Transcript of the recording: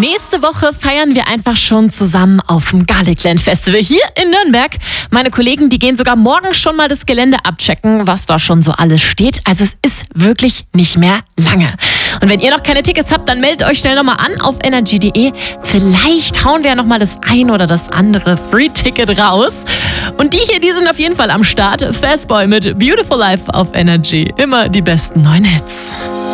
Nächste Woche feiern wir einfach schon zusammen auf dem Garlicland Festival hier in Nürnberg. Meine Kollegen, die gehen sogar morgen schon mal das Gelände abchecken, was da schon so alles steht. Also es ist wirklich nicht mehr lange. Und wenn ihr noch keine Tickets habt, dann meldet euch schnell nochmal an auf energy.de. Vielleicht hauen wir ja nochmal das ein oder das andere Free-Ticket raus. Und die hier, die sind auf jeden Fall am Start. Fastboy mit Beautiful Life auf Energy. Immer die besten neuen Hits.